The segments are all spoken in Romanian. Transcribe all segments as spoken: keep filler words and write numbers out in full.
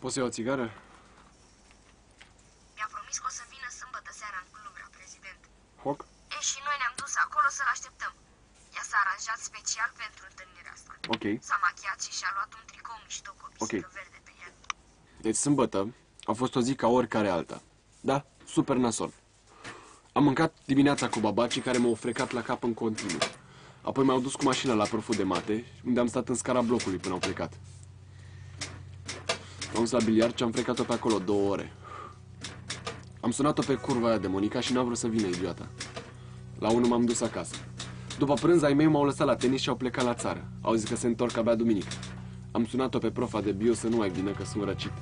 Poți să iau o țigară? Mi-a promis că o să vină sâmbătă seara în club la prezident. Hoc? E, și noi ne-am dus acolo să-l așteptăm. Ea s-a aranjat special pentru întâlnirea asta. Ok. S-a machiat și și-a luat un tricou mișto cu o pisică Ok. verde pe el. Deci sâmbătă a fost o zi ca oricare alta. Da? Super nasol. Am mâncat dimineața cu babacii care m-au frecat la cap în continuu. Apoi m-au dus cu mașina la proful de mate, unde am stat în scara blocului până au plecat. Am dus la biliard și am frecat-o pe acolo două ore. Am sunat-o pe curva aia de Monica și n-a vrut să vină, idiota. La unu m-am dus acasă. După prânz, ai mei m-au lăsat la tenis și au plecat la țară. Au zis că se întorc abia duminică. Am sunat-o pe profa de bio să nu mai vină, că sunt răcit.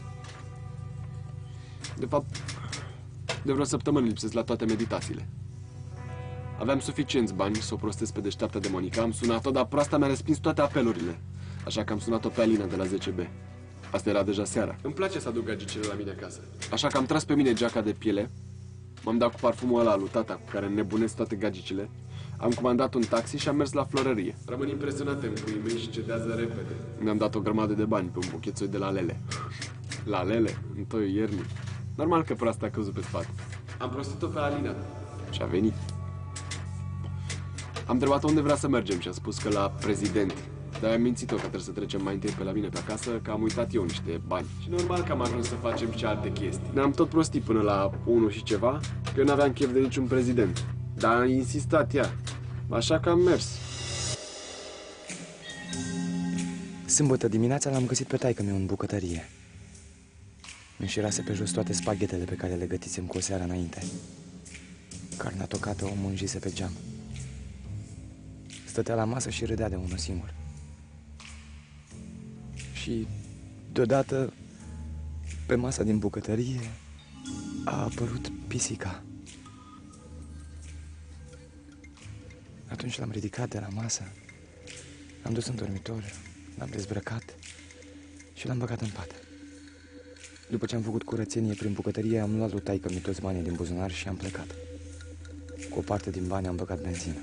De fapt, de vreo săptămână lipsesc la toate meditațiile. Aveam suficienți bani să o prostesc pe deșteaptă de Monica, am sunat-o, dar proasta mi-a respins toate apelurile. Așa că am sunat-o pe Alina de la zece B. Asta era deja seara. Îmi place să aduc gagicile la mine acasă. Așa că am tras pe mine geaca de piele, m-am dat cu parfumul ăla lui tata cu care nebunesc toate gagicile, am comandat un taxi și am mers la florărie. Rămân impresionate în puii mei și cedează repede. Mi-am dat o grămadă de bani pe un buchețoi de la Lele. La Lele? În toiul iernii. Normal că proasta a căzut pe spate. Am prostit-o pe Alina și a venit. Am întrebat unde vrea să mergem și a spus că la prezident. Dar am mințit-o că trebuie să trecem mai întâi pe la mine pe acasă, că am uitat eu niște bani. Și normal că am ajuns să facem și alte chestii. Ne-am tot prostit până la unu și ceva, că eu n-aveam chef de niciun prezident. Dar a insistat ea. Așa că am mers. Sâmbătă dimineața l-am găsit pe taică-miu în bucătărie. Înșirase pe jos toate spaghetele pe care le gătisem cu o seară înainte. Carnea tocată o mânjise pe geam. Stătea la masă și râdea de unul singur. Și deodată, pe masa din bucătărie, a apărut pisica. Atunci l-am ridicat de la masă, l-am dus în dormitor, l-am dezbrăcat și l-am băgat în pat. După ce am făcut curățenie prin bucătărie, am luat lui taică-mi toți banii din buzunar și am plecat. Cu o parte din bani am băgat benzină.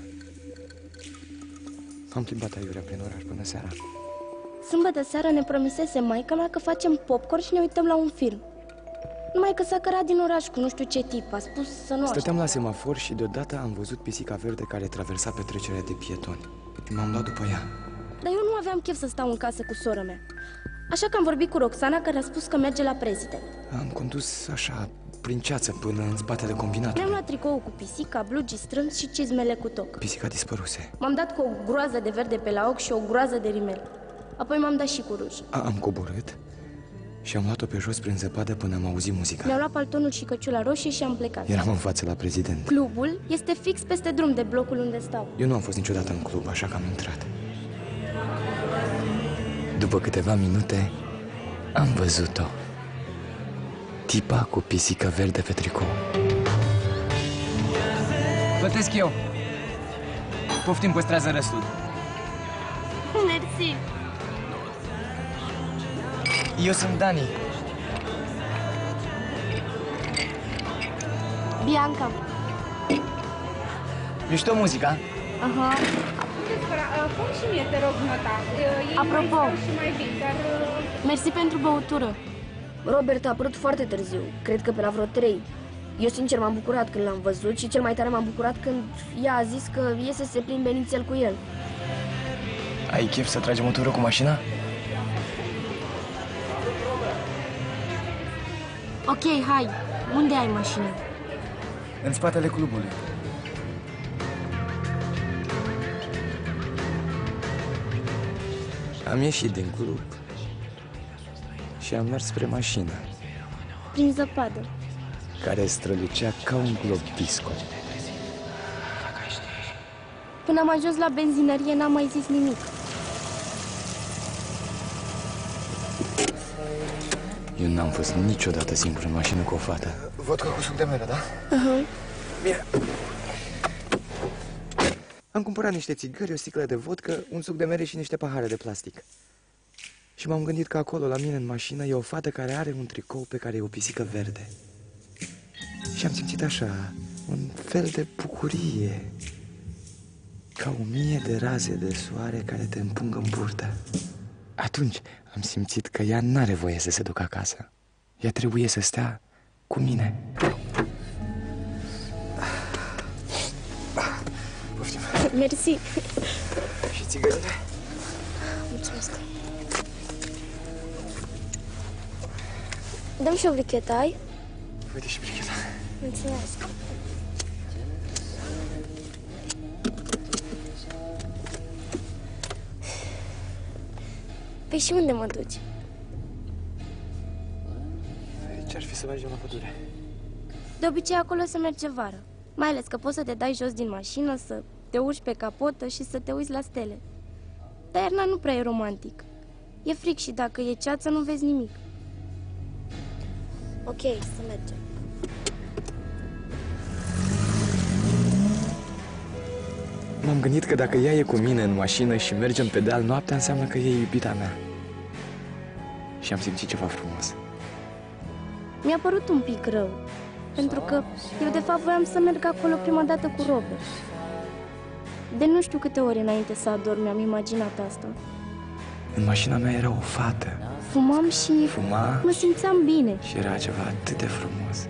Am plimbat aiurea prin oraș până seara. Sâmbătă seara ne promisese maica-mea că facem popcorn și ne uităm la un film. Numai că s-a cărat din oraș cu nu știu ce tip, a spus să nu Stăteam la așteptăm. semafor și deodată am văzut pisica verde care traversa petrecerea de pietoni. M-am luat după ea. Dar eu nu aveam chef să stau în casă cu sora mea. Așa că am vorbit cu Roxana, care a spus că merge la prezident. Am condus așa, prin ceață, până în spatele combinatului. Ne-am luat tricoul cu pisica, blugi strâns și cizmele cu toc. Pisica dispăruse. M-am dat cu o groază de verde pe la ochi și o groază de rimel. Apoi m-am dat și cu ruj. A, am coborât și am luat-o pe jos prin zăpadă până am auzit muzica. Mi-am luat paltonul și căciula roșie și am plecat. Eram în față la prezident. Clubul este fix peste drum de blocul unde stau. Eu nu am fost niciodată în club, așa că am intrat. După câteva minute, am văzut-o. Tipa cu pisică verde pe tricou. Plătesc eu. Poftim, păstrează restul. Mersi. Eu sunt Dani. Bianca. Mișto muzica. Aha. Fă și mie, te rog, nota. Ei Apropo. mai stau și mai vin, dar... Mersi pentru băutură. Robert a apărut foarte târziu, cred că pe la vreo trei. Eu sincer m-am bucurat când l-am văzut și cel mai tare m-am bucurat când ea a zis că iese să se plimbe nițel cu el. Ai chef să tragem o tură cu mașina? Ok, hai. Unde ai mașina? În spatele clubului. Am ieșit din club și am mers spre mașină, Prin zăpadă. care strălucea ca un glob disco. Până am ajuns la benzinărie, n-am mai zis nimic. Eu n-am fost niciodată singur în mașină cu o fată. Vodka cu suc de mere, da? Uh-huh. Bine. Am cumpărat niște țigări, o sticlă de vodcă, un suc de mere și niște pahare de plastic. Și m-am gândit că acolo, la mine în mașină, e o fată care are un tricou pe care e o pisică verde. Și am simțit așa, un fel de bucurie, ca o mie de raze de soare care te împung în burtă. Atunci Am simțit că ea n-are voie să se ducă acasă. Ea trebuie să stea cu mine. Poftim. Mersi. Și țigările? Mulțumesc. Dăm și o brichetă, ai? Uite și bricheta. Mulțumesc. Păi și unde mă duci? Ce-ar fi să mergem la pădure? De obicei acolo se merge vară. Mai ales că poți să te dai jos din mașină, să te urci pe capotă și să te uiți la stele. Dar iarna nu prea e romantic. E fric și dacă e ceață nu vezi nimic. Ok, să mergem. M-am gândit că dacă ea e cu mine în mașină și mergem pe deal noaptea, înseamnă că e iubita mea. Și am simțit ceva frumos. Mi-a părut un pic rău, pentru că eu de fapt voiam să merg acolo prima dată cu Robert. De nu știu câte ore înainte să adorm mi-am imaginat asta. În mașina mea era o fată. Fumam și Fuma mă simțeam bine. și era ceva atât de frumos.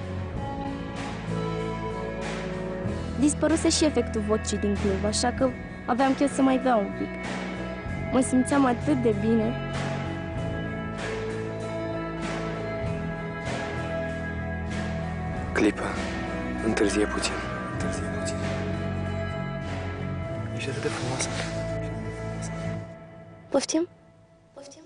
Dispăruse și efectul vocii din club, așa că aveam chef să mai beau un pic. Mă simțeam atât de bine. Clipă. Întârzie puțin. Întârzie puțin. Ești atât de frumoasă. Poftim? Poftim?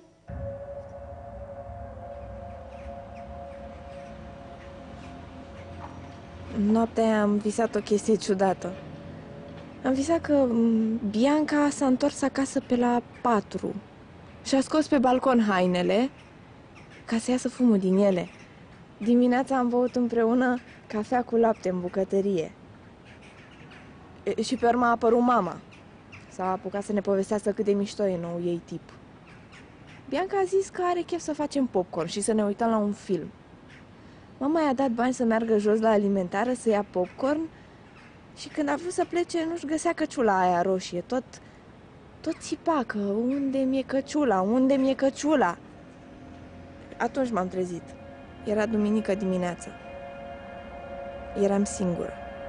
Noaptea aia am visat o chestie ciudată. Am visat că m, Bianca s-a întors acasă pe la patru și a scos pe balcon hainele ca să iasă fumul din ele. Dimineața am băut împreună cafea cu lapte în bucătărie. E, și pe urmă a apărut mama. S-a apucat să ne povestească cât de mișto e nou ei tip. Bianca a zis că are chef să facem popcorn și să ne uităm la un film. Mama i-a dat bani să meargă jos la alimentară să ia popcorn și când a vrut să plece nu-și găsea căciula aia roșie. Tot, tot țipa că unde mi-e căciula, unde mi-e căciula. Atunci m-am trezit. Era duminică dimineața. Eram singură.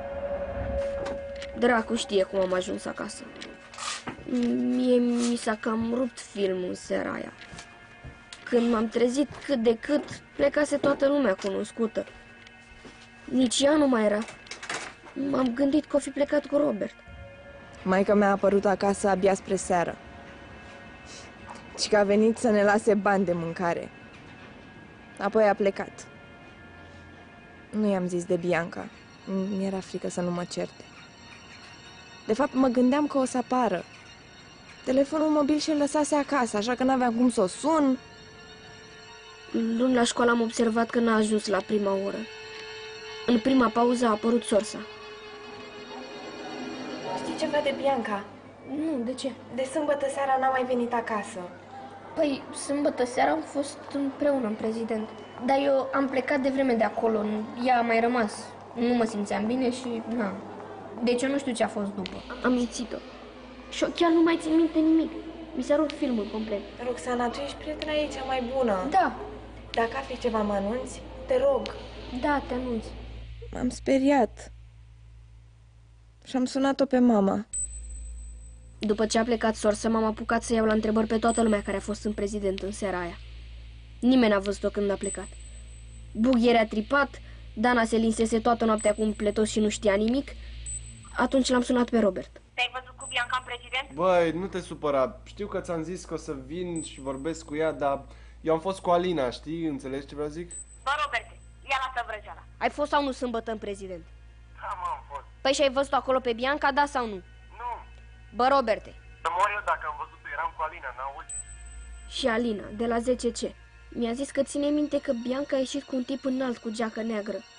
Dracu știe cum am ajuns acasă. Mie mi s-a cam rupt filmul în seara aia. Când m-am trezit cât de cât, plecase toată lumea cunoscută. Nici ea nu mai era. M-am gândit că o fi plecat cu Robert. Maica mea a apărut acasă abia spre seară. Și că a venit să ne lase bani de mâncare. Apoi a plecat. Nu i-am zis de Bianca. Mi-era frică să nu mă certe. De fapt, mă gândeam că o să apară. Telefonul mobil și-l lăsase acasă, așa că n-aveam cum să o sun. Luni la școală am observat că n-a ajuns la prima oră. În prima pauză a apărut sorsa. Știi ceva de Bianca? Nu, de ce? De sâmbătă seara n-a mai venit acasă. Păi, sâmbătă seara am fost împreună în prezident. Dar eu am plecat de vreme de acolo, ea a mai rămas. Nu mă simțeam bine și, na. Deci eu nu știu ce a fost după. Am mințit-o. Și eu chiar nu mai țin minte nimic. Mi s-a rupt filmul complet. Roxana, tu ești prietena ei cea mai bună. Da, Dacă afli ceva, mă anunți? Te rog. da, te anunț. M-am speriat. Și am sunat-o pe mama. După ce a plecat sorsa, m-am apucat să iau la întrebări pe toată lumea care a fost în prezident în seara aia. Nimeni n-a văzut-o când a plecat. Bughi era tripat, Dana se linsese toată noaptea cu un pletos și nu știa nimic. Atunci l-am sunat pe Robert. Te-ai văzut cu Bianca în prezident? Băi, nu te supăra. Știu că ți-am zis că o să vin și vorbesc cu ea, dar eu am fost cu Alina, știi? Înțelegi ce vreau zic? Bă, Roberte, ia lasă vrăjeala. Ai fost sau nu sâmbătă în prezident? Da, mă, am fost. Păi și ai văzut acolo pe Bianca, da sau nu? Nu, Bă, Roberte. să mor eu dacă am văzut-o, eram cu Alina, n-auzi? Și Alina, de la zece C. Mi-a zis că ține minte că Bianca a ieșit cu un tip înalt cu geacă neagră.